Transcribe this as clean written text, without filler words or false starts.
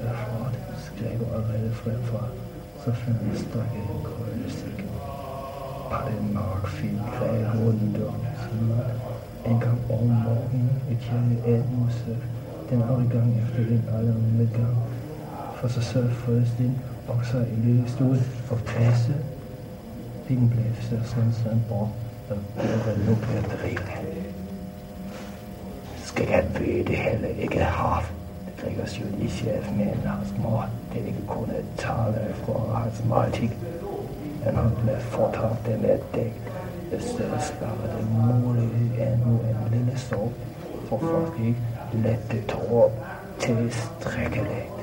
flot, skrev allerede fremfor, så fandt jeg strikke en krølestik. Bare den markfilm greb rundt om timen. En gang om morgenen i kirke Admuse, den afgang efter den alarmedgang. For så sørg Frøstin og så i lille stue og passe. Den blev så sådan bort, og blev nu bliver drivet. Skal jeg vide det heller ikke have. Det drikkes jo de chef med en hans mor. Det er ikke kun et tale fra hans måltid. Han blev fortaget det med dæk. Det større den mulighed er nu en lille sov, for folk ikke lette tårer til strækkelæg.